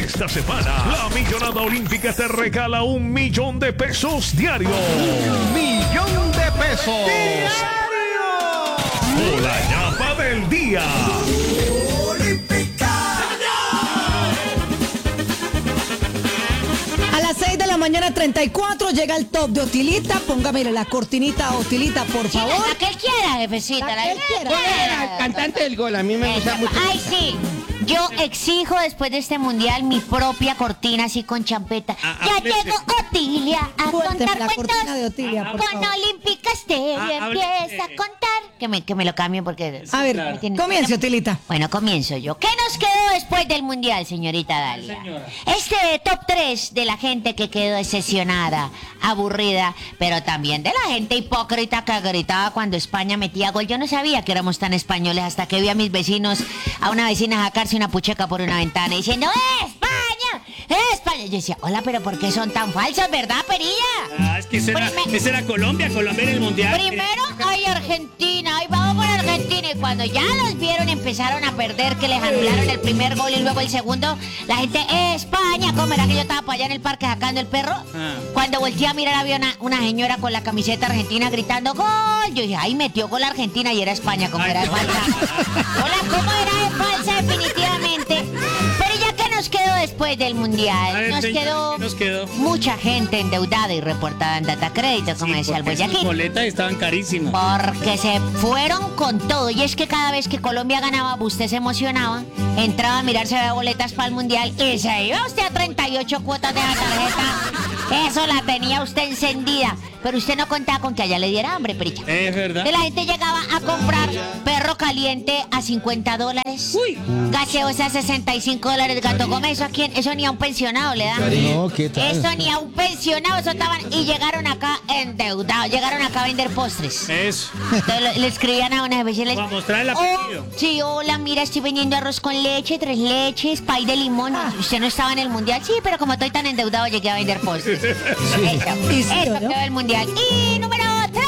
Esta semana, la Millonada Olímpica te regala $1.000.000 diarios. $1.000.000 ¡Diario! O la ñapa del día. A las 6 de la mañana 34 llega el top de Otilita. Póngame la cortinita Otilita, por favor. La que él quiera, jefecita. La que él quiera. El cantante del gol, a mí me gusta mucho. Ay, sí. Yo exijo después de este mundial mi propia cortina así con champeta. Ya llegó Otilia a Cuénteme contar la cuentos. cortina de Otilia, por Con favor. Olímpica Estéreo empieza a contar. Que me lo cambien porque... A ver, me tiene- comience, Otilita. Bueno, comienzo yo. ¿Qué nos quedó después del mundial, señorita Dalia? Este top 3 de la gente que quedó decepcionada, aburrida, pero también de la gente hipócrita que gritaba cuando España metía gol. Yo no sabía que éramos tan españoles hasta que vi a mis vecinos, a una vecina sacarse una pucheca por una ventana diciendo ¡España! ¡España! Yo decía, hola, pero ¿por qué son tan falsos, verdad, Perilla? Es que esa era Colombia en el mundial. Primero, ay, Argentina, ay, vamos por Argentina. Y cuando ya los vieron, empezaron a perder, que les anularon el primer gol y luego el segundo. La gente, España, ¿cómo era que yo estaba para allá en el parque sacando el perro? Cuando volteé a mirar, había una señora con la camiseta argentina gritando ¡gol! Yo dije, ay, metió gol Argentina y era España, como era de falsa. Hola, ¿cómo era de falsa definitivamente? Pero ya que nos quedó después del mundial, A ver, nos señora, ¿qué nos quedó? mucha gente endeudada y reportada en data crédito, como decía el Porque sus Boyaquín. boletas estaban carísimas. Porque se fueron con todo. Y es que cada vez que Colombia ganaba, usted se emocionaba, entraba a mirarse de boletas para el mundial y se iba usted a 38 cuotas de la tarjeta. Eso la tenía usted encendida. Pero usted no contaba con que allá le diera hambre, Pericha. Es verdad. Y la gente llegaba a comprar perro caliente a $50. Uy. Gaseosa a $65. Gato Gómez, ¿eso a quién? Eso ni a un pensionado le da. No, ¿qué tal? Eso ni a un pensionado, eso estaban. Y llegaron acá endeudados. Llegaron acá a vender postres. Eso. Entonces le escribían a una vez y les... Para mostrar el apellido. Sí, hola, mira, estoy vendiendo arroz con leche, 3 leches, pay de limón. Usted no estaba en el mundial. Sí, pero como estoy tan endeudado, llegué a vender postres. Eso, Y sí, eso ¿no? quedó el mundial. Y número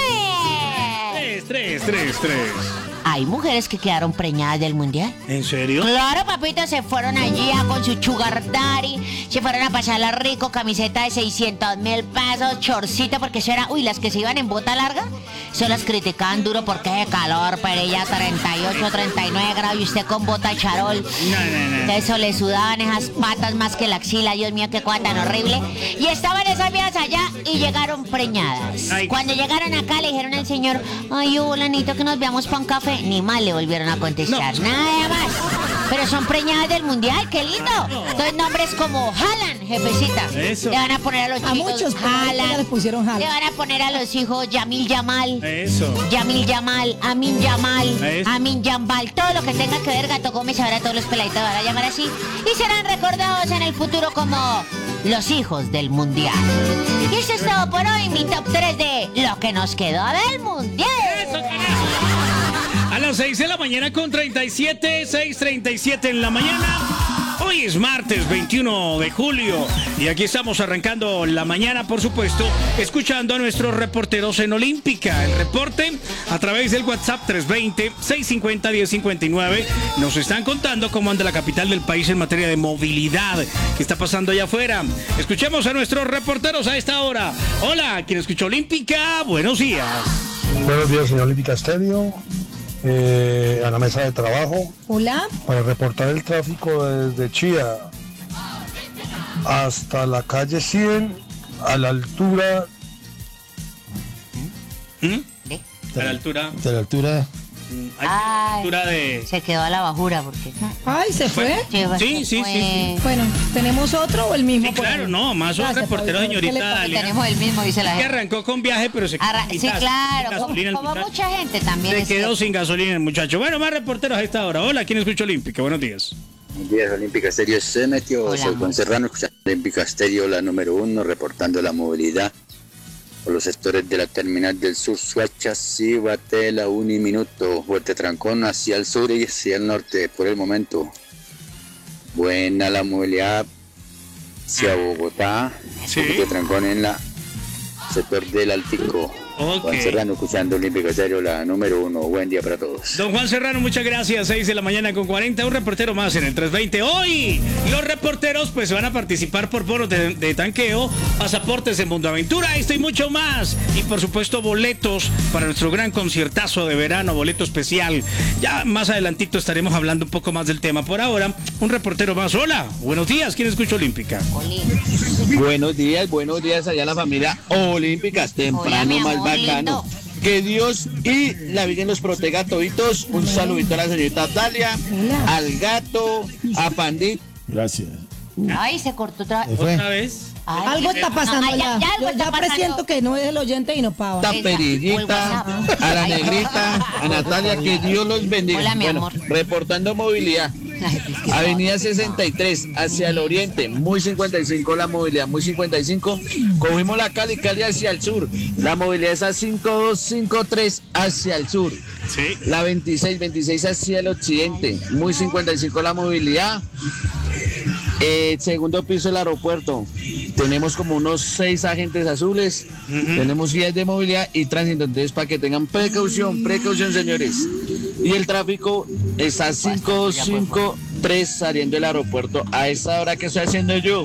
3. Tres. Hay mujeres que quedaron preñadas del mundial. ¿En serio? Claro, papito, se fueron allí con su sugar daddy, se fueron a pasarla rico, camiseta de 600,000 pesos, chorcito, porque eso era, las que se iban en bota larga, se las criticaban duro porque de calor, pero ella 38, 39 grados y usted con bota charol. No. Eso le sudaban esas patas más que la axila, Dios mío, qué cosa tan horrible. Y estaban esas vías allá y llegaron preñadas. Ay. Cuando llegaron acá le dijeron al señor, ay, hola, necesito que nos veamos para un café. Ni mal le volvieron a contestar, nada más. Pero son preñadas del mundial, qué lindo. Entonces nombres como Haaland, jefecita. Eso. Le van a poner a los A chicos muchos Haaland. les pusieron Le Haaland. van a poner a los hijos Yamil Yamal. Eso. Yamil Yamal, Amin Yamal, Eso. Amin Yambal, todo lo que tenga que ver Gato Gómez, ahora todos los peladitos van a llamar así y serán recordados en el futuro como los hijos del mundial. Y eso es todo por hoy, mi top 3 de lo que nos quedó del mundial. A las 6 de la mañana con 37, 6:37 en la mañana. Hoy es martes 21 de julio y aquí estamos arrancando la mañana, por supuesto, escuchando a nuestros reporteros en Olímpica. El reporte a través del WhatsApp 320-650-1059. Nos están contando cómo anda la capital del país en materia de movilidad. ¿Qué está pasando allá afuera? Escuchemos a nuestros reporteros a esta hora. Hola, ¿quién escucha Olímpica? Buenos días. Buenos días, señor Olímpica Estéreo, a la mesa de trabajo, Hola. para reportar el tráfico desde Chía hasta la calle 100, a la altura A la altura. De la altura. A la altura de. Se quedó a la bajura porque... Ay, ¿se fue? Sí. Bueno, ¿tenemos otro o el mismo? Sí, por claro, ahí? no, más un Gracias, reportero, Fabio. ¿Qué le señorita pasa? Dalia. Tenemos el mismo, dice la Que gente. arrancó con viaje, pero se quedó sin Sí, claro, gasolina como al mitad. mucha gente también. Se es quedó cierto. sin gasolina el muchacho. Bueno, más reporteros a esta hora. Hola, ¿quién escucha Olímpica? Buenos días. Buenos días, Olímpica Estéreo. Se metió, Hola, soy amor. Juan Serrano, escuchando Olímpica Estéreo, la número 1, reportando la movilidad por los sectores de la terminal del sur, Suacha, Cibatela, Uniminuto, Fuerte Trancón hacia el sur y hacia el norte por el momento. Buena la movilidad hacia Bogotá, Sí. Fuerte Trancón en la sector del Altico. Ok. Juan Serrano, escuchando Olímpica Estéreo, la número 1. Buen día para todos. Don Juan Serrano, muchas gracias. 6 de la mañana con 40. Un reportero más en el 320. Hoy los reporteros pues van a participar por bonos de tanqueo, pasaportes de Mundo Aventura, esto y mucho más. Y por supuesto boletos para nuestro gran conciertazo de verano, boleto especial. Ya más adelantito estaremos hablando un poco más del tema. Por ahora, un reportero más. Hola, buenos días. ¿Quién escucha Olímpica? Buenos días allá a la familia Olímpicas, temprano Hola, mi más amor bacano. lindo. Que Dios y la Virgen los proteja a toditos. Un saludito a la señorita Dalia, al gato, a Pandit. Gracias. Ay, se cortó otra vez. fue? ¿Otra vez? Ay, Algo está pasando ay, ya. algo Yo está ya pasando. presiento que no es el oyente y no pava. A Perillita, a la negrita, a Natalia, que Dios los bendiga. Hola, mi Bueno, amor. reportando movilidad. Avenida 63 hacia el oriente, muy 55 la movilidad, muy 55. Cogimos la Cali hacia el sur. La movilidad es a 5253 hacia el sur. Sí. La 26 hacia el occidente, muy 55 la movilidad. Segundo piso del aeropuerto. Tenemos como unos 6 agentes azules. Tenemos guías de movilidad y tránsito. Entonces, para que tengan precaución, señores. Y el tráfico está a 553 saliendo del aeropuerto. A esa hora que estoy haciendo yo,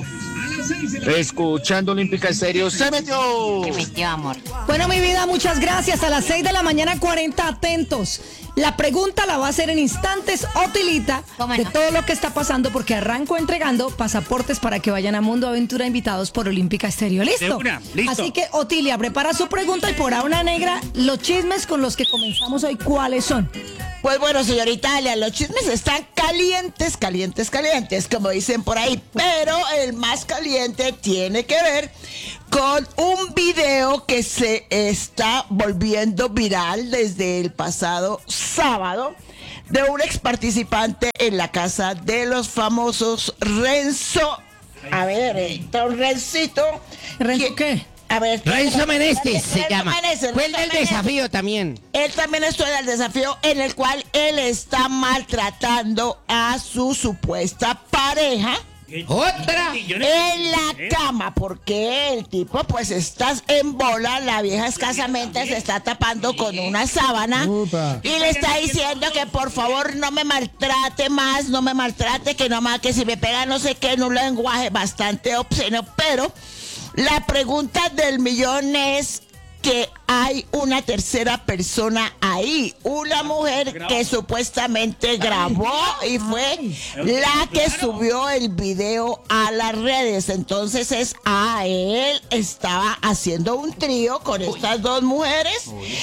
escuchando Olímpica Estéreo, se metió. Se metió, amor. Bueno, mi vida, muchas gracias. A las 6 de la mañana, 40, atentos. La pregunta la va a hacer en instantes Otilita ¿Cómo de no? todo lo que está pasando, porque arranco entregando pasaportes para que vayan a Mundo Aventura invitados por Olímpica Estéreo. De ¿Listo? una, listo. Así que, Otilia, prepara su pregunta y por ahora negra, los chismes con los que comenzamos hoy, ¿cuáles son? Pues bueno, señorita Dalia, los chismes están calientes, como dicen por ahí, pero el más caliente tiene que ver con un video que se está volviendo viral desde el pasado sábado de un ex participante en la casa de los famosos Renzo. A ver, don Rencito. ¿Renzo qué? A ver, Renzo Meneses se llama. Meneses, Fue el Renzo del Meneses. desafío también. Él también estuvo en el desafío en el cual él está maltratando a su supuesta pareja ¡Otra! en la cama, porque el tipo pues está en bola, la vieja escasamente se está tapando con una sábana Upa. y le está diciendo que por favor no me maltrate más, no me maltrate, que no más, que si me pega no sé qué, en un lenguaje bastante obsceno, pero la pregunta del millón es que hay una tercera persona ahí, una mujer que supuestamente grabó y fue la que subió el video a las redes. Entonces él estaba haciendo un trío con estas dos mujeres.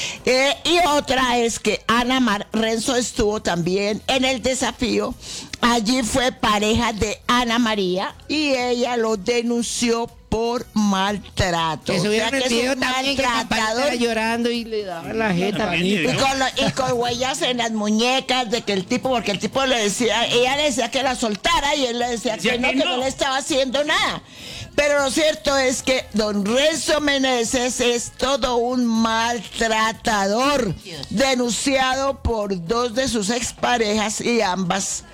Y otra es que Ana Mar Renzo estuvo también en el desafío. Allí fue pareja de Ana María y ella lo denunció por maltrato. Que subieron O sea, el que es video un también que maltratador. estaba llorando y le daban la jeta. También, manito. Y con huellas en las muñecas de que el tipo, porque el tipo le decía, ella le decía que la soltara y él le decía que no le estaba haciendo nada. Pero lo cierto es que don Renzo Meneses es todo un maltratador, denunciado por dos de sus exparejas y ambas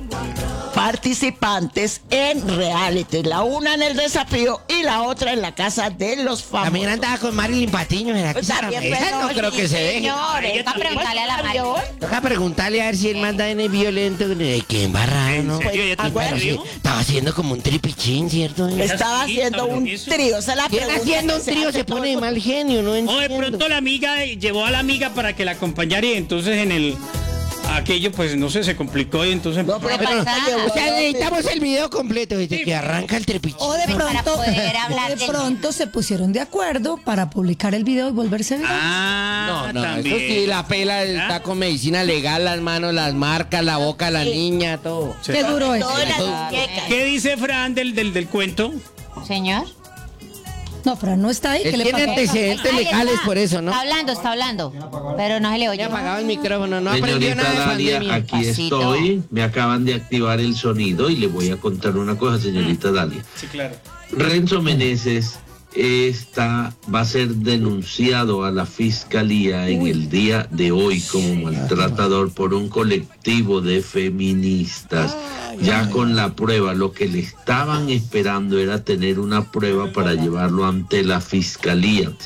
participantes en reality, la una en el desafío y la otra en la casa de los famosos. También andaba con Marilyn Patiño. ¿Será que También, esa pero no creo que se deje. Señores, toca preguntarle a la Mari. Toca preguntarle a ver si él manda en el violento. Qué embarrado, ¿no? ¿En serio? ¿Ya te Pero sí, perdió? estaba haciendo como un tripichín, ¿cierto? Estaba Sí, haciendo ¿sabes un lo que hizo? trío. Esa es la ¿Quién pregunta haciendo que un se trío hace se todo pone de el mal genio? No O de entiendo. pronto la amiga llevó a la amiga para que la acompañara y entonces en el aquello pues no sé, se complicó y entonces No, pero Pero, pasar. o sea, necesitamos el video completo desde que arranca el tripichín. O de Para pronto, poder hablar de del- pronto se pusieron de acuerdo para publicar el video y volverse viral. No, también. eso sí, la pela está con medicina legal, las manos, las marcas, la boca, la niña, todo. Qué duro es. Todas las muñecas. ¿Qué dice Fran del cuento? Señor. No, Fran no está ahí. ¿Qué Él le tiene pasó? antecedentes Ahí legales está. por eso, ¿no? Está hablando. Pero no se le oye. Ya apagado el micrófono, no aprendió Señorita nada de Dalia, pandemia. aquí Pasito. estoy. Me acaban de activar el sonido y le voy a contar una cosa, señorita Dalia. Sí, claro. Renzo Meneses va a ser denunciado a la fiscalía en el día de hoy como maltratador por un colectivo de feministas. Ya con la prueba, lo que le estaban esperando era tener una prueba para llevarlo ante la fiscalía.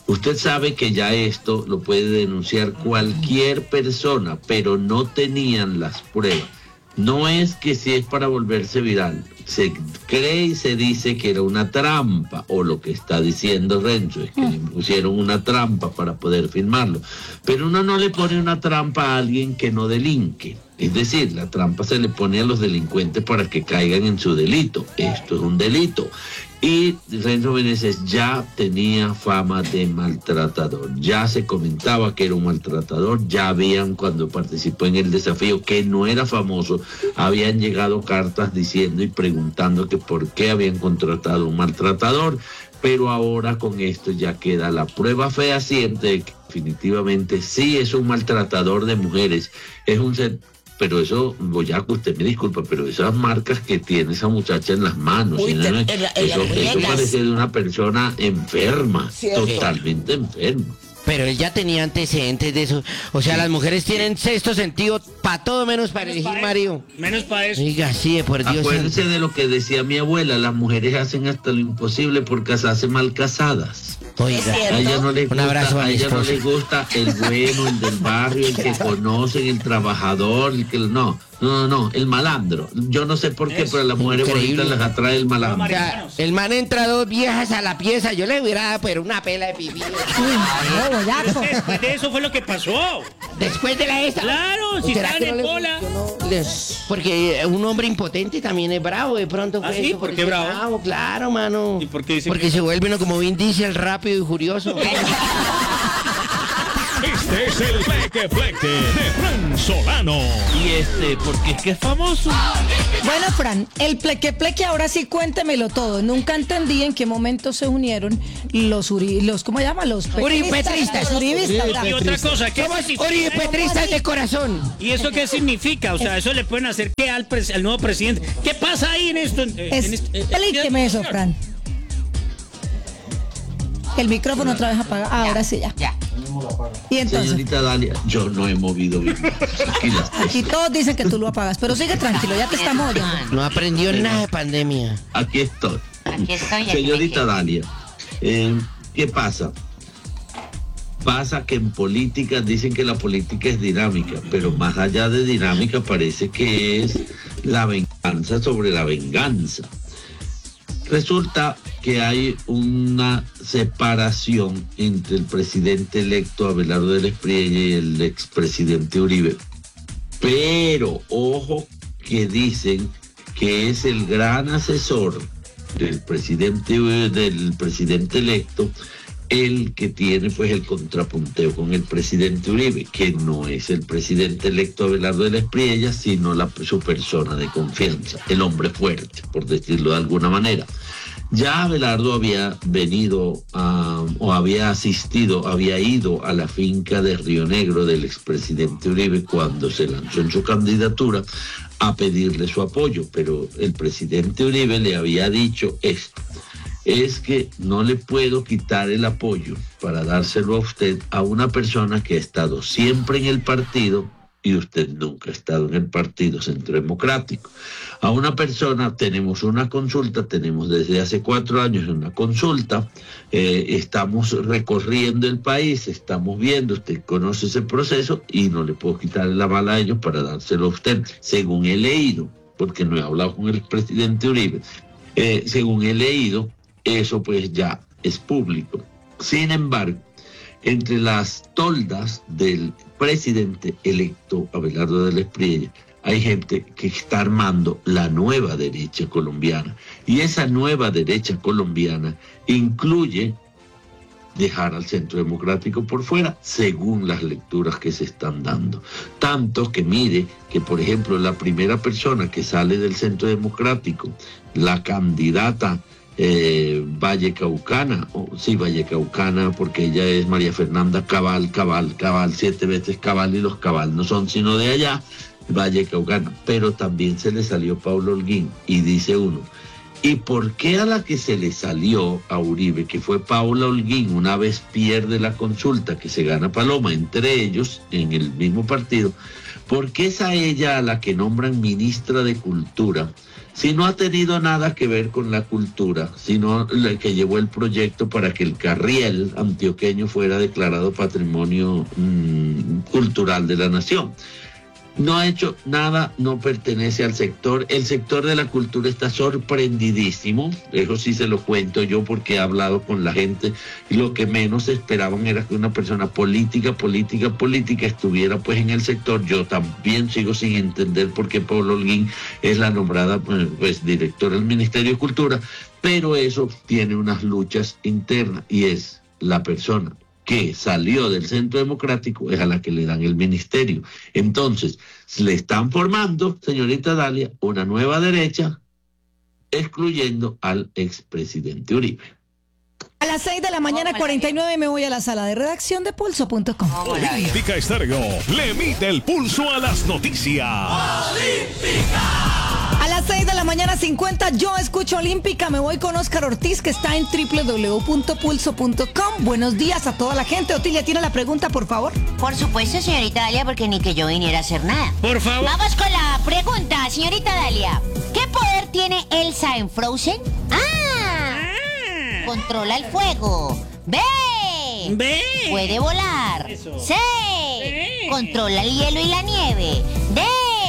Usted sabe que ya esto lo puede denunciar cualquier persona, pero no tenían las pruebas. No es que si es para volverse viral, se cree y se dice que era una trampa, o lo que está diciendo Renzo, es que le pusieron una trampa para poder filmarlo. Pero uno no le pone una trampa a alguien que no delinque. Es decir, la trampa se le pone a los delincuentes para que caigan en su delito. Esto es un delito. Y Renzo Meneses ya tenía fama de maltratador. Ya se comentaba que era un maltratador. Ya habían, cuando participó en el desafío, que no era famoso, habían llegado cartas diciendo y preguntando que por qué habían contratado un maltratador. Pero ahora con esto ya queda la prueba fehaciente de que definitivamente sí es un maltratador de mujeres. Es un ser... Pero eso, Boyaco, usted me disculpa, pero esas marcas que tiene esa muchacha en las manos, eso parece de una persona enferma, sí, totalmente enferma. Pero él ya tenía antecedentes de eso. O sea, las mujeres tienen sexto sentido para todo menos para elegir marido. Menos para eso. Oiga, sí, por Dios. Acuérdense de lo que decía mi abuela, las mujeres hacen hasta lo imposible por casarse mal casadas. Oiga, a ella no le gusta, un abrazo a ella no le gusta el bueno, el del barrio, el que conocen, el trabajador, el que no, el malandro. Yo no sé por qué, pero a las mujeres bonitas les atrae el malandro. O sea, el man entra 2 viejas a la pieza, yo le hubiera dado pero una pela de pipí. Después de eso fue lo que pasó. Después de la esta. Claro, si están en bola. Porque un hombre impotente también es bravo, de pronto fue. ¿Ah, sí? Eso, ¿Por qué bravo? Claro, mano. ¿Y por qué dice porque que... se vuelve uno como Vin Diesel, rápido y furioso. Este es el Fleque de Fran Solano. Y porque es que es famoso. Bueno, Fran, el Pleque, ahora sí cuéntemelo todo. Nunca entendí en qué momento se unieron los ¿cómo se llama? Los uribetristas. Y otra cosa, ¿qué uribetristas de corazón. ¿Y eso qué significa? O sea, eso le pueden hacer ¿qué al nuevo presidente? ¿Qué pasa ahí en esto? Explíqueme eso, Fran. El micrófono otra vez apagado. Ahora sí, ya. Y entonces, señorita Dalia, yo no he movido bien. Aquí todos dicen que tú lo apagas, pero sigue tranquilo, ya te estamos oyendo. No aprendió nada de pandemia. Aquí estoy. Señorita Dalia, ¿qué pasa? Pasa que en política dicen que la política es dinámica, pero más allá de dinámica parece que es la venganza sobre la venganza. Resulta que hay una separación entre el presidente electo Abelardo del Espriella y el expresidente Uribe. Pero, ojo, que dicen que es el gran asesor del presidente electo el que tiene pues el contrapunteo con el presidente Uribe, que no es el presidente electo Abelardo del Espriella, sino su persona de confianza, el hombre fuerte, por decirlo de alguna manera. Ya Abelardo había había ido a la finca de Río Negro del expresidente Uribe cuando se lanzó en su candidatura a pedirle su apoyo, pero el presidente Uribe le había dicho esto: es que no le puedo quitar el apoyo para dárselo a usted a una persona que ha estado siempre en el partido y usted nunca ha estado en el Partido Centro Democrático. A una persona, tenemos una consulta, tenemos desde hace 4 años una consulta, estamos recorriendo el país, estamos viendo, usted conoce ese proceso y no le puedo quitar la bala a ellos para dárselo a usted, según he leído, porque no he hablado con el presidente Uribe, según he leído, eso pues ya es público. Sin embargo, entre las toldas del presidente electo Abelardo del Espriella hay gente que está armando la nueva derecha colombiana, y esa nueva derecha colombiana incluye dejar al Centro Democrático por fuera, según las lecturas que se están dando. Tanto que mire que, por ejemplo, la primera persona que sale del Centro Democrático, la candidata Vallecaucana, porque ella es María Fernanda Cabal, 7 veces Cabal, y los Cabal no son sino de allá, Vallecaucana, pero también se le salió Paulo Holguín, y dice uno, ¿y por qué a la que se le salió a Uribe, que fue Paula Holguín, una vez pierde la consulta, que se gana Paloma, entre ellos, en el mismo partido, ¿Por qué es a ella a la que nombran ministra de Cultura? Si no ha tenido nada que ver con la cultura, sino la que llevó el proyecto para que el Carriel antioqueño fuera declarado Patrimonio Cultural de la Nación. No ha hecho nada, no pertenece al sector. El sector de la cultura está sorprendidísimo, eso sí se lo cuento yo porque he hablado con la gente, y lo que menos esperaban era que una persona política estuviera pues en el sector. Yo también sigo sin entender por qué Paula Holguín es la nombrada pues directora del Ministerio de Cultura, pero eso tiene unas luchas internas y es la persona que salió del Centro Democrático es a la que le dan el ministerio. Entonces, le están formando, señorita Dalia, una nueva derecha, excluyendo al expresidente Uribe. A las 6 de la mañana, 49, me voy a la sala de redacción de pulso.com. Olímpica Estéreo le mide el pulso a las noticias. A las 6 de la mañana 50, yo escucho Olímpica. Me voy con Óscar Ortiz, que está en www.pulso.com. Buenos días a toda la gente. Otilia, ¿tiene la pregunta, por favor? Por supuesto, señorita Dalia, porque ni que yo viniera a hacer nada. Por favor. Vamos con la pregunta, señorita Dalia. ¿Qué poder tiene Elsa en Frozen? Controla el fuego. B. Puede volar. Eso. C. Controla el hielo y la nieve. D.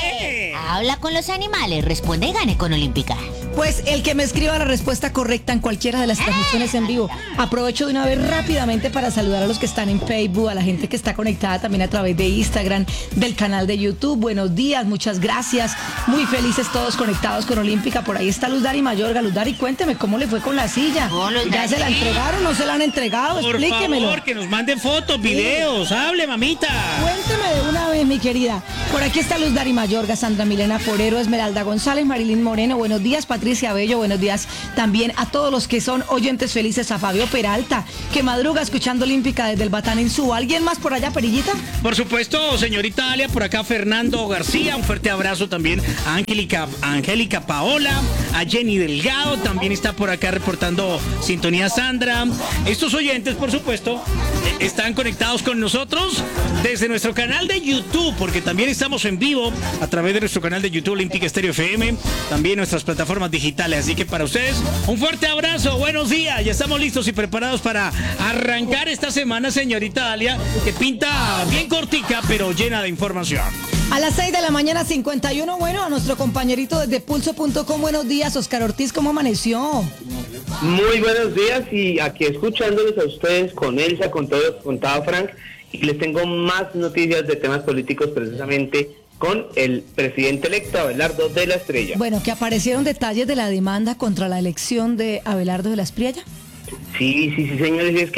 Habla con los animales. Responde y gane con Olímpica. Pues el que me escriba la respuesta correcta en cualquiera de las transmisiones en vivo. Aprovecho de una vez rápidamente para saludar a los que están en Facebook, a la gente que está conectada también a través de Instagram, del canal de YouTube. Buenos días, muchas gracias. Muy felices todos conectados con Olímpica. Por ahí está Luz Dari Mayorga. Luz Dari, cuénteme cómo le fue con la silla. ¿Ya se la entregaron o no se la han entregado? Por Explíquemelo. favor, que nos manden fotos, videos. Hable, mamita. Cuénteme de una vez, mi querida. Por aquí está Luz Dari Mayorga, Sandra Milena Forero, Esmeralda González, Marilyn Moreno. Buenos días, Patricia Bello. Buenos días también a todos los que son oyentes felices. A Fabio Peralta, que madruga escuchando Olímpica desde el Batán en Suba. ¿Alguien más por allá, Perillita? Por supuesto, señorita Dalia, por acá Fernando García, un fuerte abrazo también a Angélica Paola, a Jenny Delgado, también está por acá reportando sintonía Sandra. Estos oyentes, por supuesto, están conectados con nosotros desde nuestro canal de YouTube, porque también estamos en vivo a través de nuestro canal de YouTube Olímpica Estéreo FM, también nuestras plataformas digitales. Así que para ustedes, un fuerte abrazo, buenos días, ya estamos listos y preparados para arrancar esta semana, señorita Dalia, que pinta bien cortica, pero llena de información. A las 6 de la mañana 51, bueno, a nuestro compañerito desde pulso.com, buenos días, Óscar Ortiz, ¿cómo amaneció? Muy buenos días, y aquí escuchándoles a ustedes con Elsa, con todo lo que contaba Frank, y les tengo más noticias de temas políticos precisamente con el presidente electo Abelardo de la Estrella. Bueno, que aparecieron detalles de la demanda contra la elección de Abelardo de la Espriella. Sí, señores, y es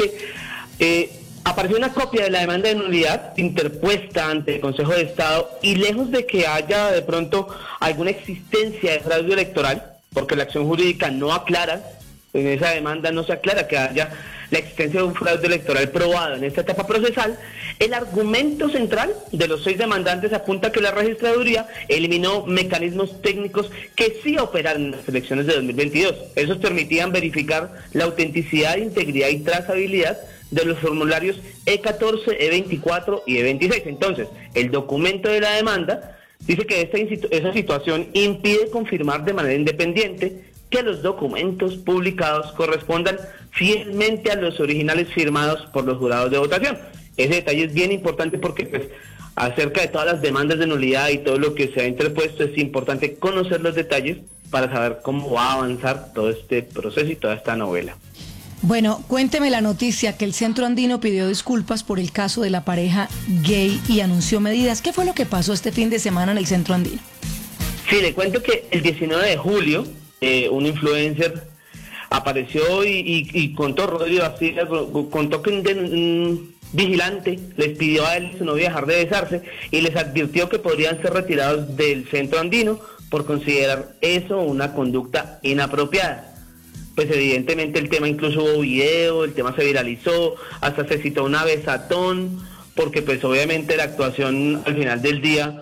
que apareció una copia de la demanda de nulidad interpuesta ante el Consejo de Estado, y lejos de que haya de pronto alguna existencia de fraude electoral, porque la acción jurídica no aclara, en esa demanda no se aclara que haya la existencia de un fraude electoral probado en esta etapa procesal, el argumento central de los 6 demandantes apunta que la registraduría eliminó mecanismos técnicos que sí operaron en las elecciones de 2022. Esos permitían verificar la autenticidad, integridad y trazabilidad de los formularios E14, E24 y E26. Entonces, el documento de la demanda dice que esa situación impide confirmar de manera independiente que los documentos publicados correspondan fielmente a los originales firmados por los jurados de votación. Ese detalle es bien importante porque pues acerca de todas las demandas de nulidad y todo lo que se ha interpuesto es importante conocer los detalles para saber cómo va a avanzar todo este proceso y toda esta novela. Bueno, cuénteme la noticia que el Centro Andino pidió disculpas por el caso de la pareja gay y anunció medidas. ¿Qué fue lo que pasó este fin de semana en el Centro Andino? Sí, le cuento que el 19 de julio un influencer apareció y contó, Rodrigo Bastida, contó que un vigilante les pidió a él y su novia dejar de besarse y les advirtió que podrían ser retirados del Centro Andino por considerar eso una conducta inapropiada. Pues evidentemente el tema, incluso hubo video, el tema se viralizó, hasta se citó una besatón, porque pues obviamente la actuación al final del día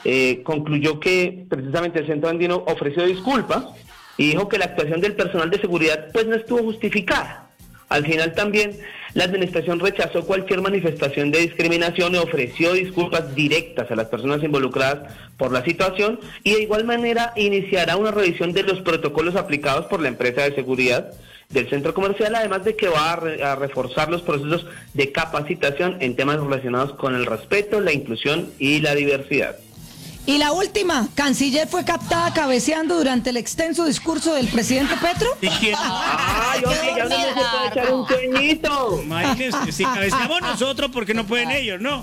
concluyó que precisamente el Centro Andino ofreció disculpas y dijo que la actuación del personal de seguridad pues no estuvo justificada. Al final también la administración rechazó cualquier manifestación de discriminación y ofreció disculpas directas a las personas involucradas por la situación, y de igual manera iniciará una revisión de los protocolos aplicados por la empresa de seguridad del centro comercial, además de que va a reforzar los procesos de capacitación en temas relacionados con el respeto, la inclusión y la diversidad. Y la última, canciller fue captada cabeceando durante el extenso discurso del presidente Petro. ¿Y quién? ¡Ay, hombre, ya no se puede echar un sueñito! Imagínense, si cabeceamos nosotros, ¿por qué no pueden ellos, no?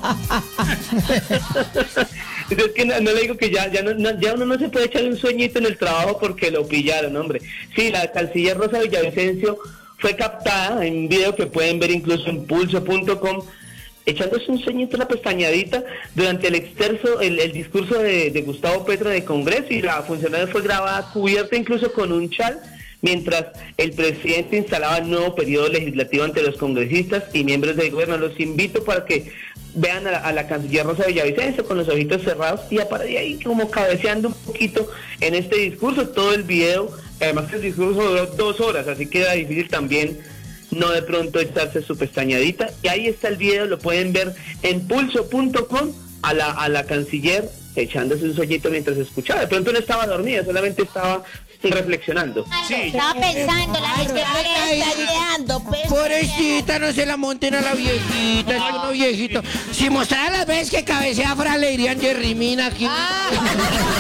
Es que no le digo que ya uno no se puede echar un sueñito en el trabajo porque lo pillaron, hombre. Sí, la canciller Rosa Villavicencio fue captada en un video que pueden ver incluso en pulso.com, echándose un sueñito, una pestañadita durante el discurso de Gustavo Petro de Congreso, y la funcionaria fue grabada cubierta incluso con un chal, mientras el presidente instalaba el nuevo periodo legislativo ante los congresistas y miembros del gobierno. Los invito para que vean a la canciller Rosa Villavicencio con los ojitos cerrados y aparece ahí como cabeceando un poquito en este discurso. Todo el video, además que el discurso duró 2 horas, así que era difícil también no de pronto echarse su pestañadita. Y ahí está el video, lo pueden ver en pulso.com, a la canciller echándose un sueñito mientras escuchaba. De pronto no estaba dormida, solamente estaba reflexionando. Sí. Estaba pensando, la gente está ideando. Pobrecita, no se la monten a la viejita, es uno viejito. Si mostrara las veces que cabecea Fran, le dirían Jerry Mina aquí.